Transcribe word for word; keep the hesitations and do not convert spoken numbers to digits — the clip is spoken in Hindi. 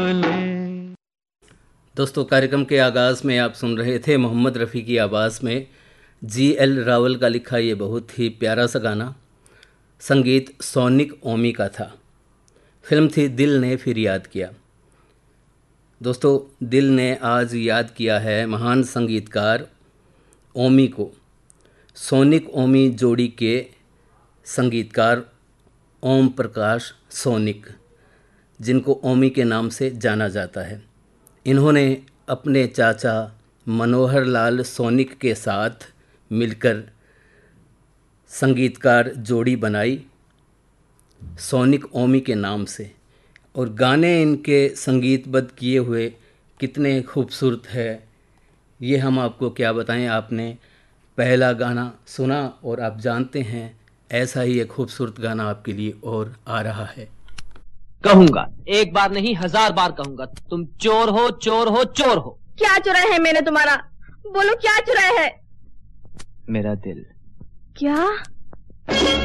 दोस्तों, कार्यक्रम के आगाज़ में आप सुन रहे थे मोहम्मद रफ़ी की आवाज़ में जी एल रावल का लिखा ये बहुत ही प्यारा सा गाना। संगीत सोनिक ओमी का था। फिल्म थी दिल ने फिर याद किया। दोस्तों, दिल ने आज याद किया है महान संगीतकार ओमी को। सोनिक ओमी जोड़ी के संगीतकार ओम प्रकाश सोनिक, जिनको ओमी के नाम से जाना जाता है। इन्होंने अपने चाचा मनोहर लाल सोनिक के साथ मिलकर संगीतकार जोड़ी बनाई सोनिक ओमी के नाम से, और गाने इनके संगीतबद्ध किए हुए कितने खूबसूरत है ये हम आपको क्या बताएं। आपने पहला गाना सुना और आप जानते हैं ऐसा ही एक खूबसूरत गाना आपके लिए और आ रहा है। कहूंगा, एक बार नहीं हजार बार कहूंगा, तुम चोर हो, चोर हो, चोर हो। क्या चुराया है मैंने तुम्हारा? बोलो क्या चुराया है? मेरा दिल। क्या?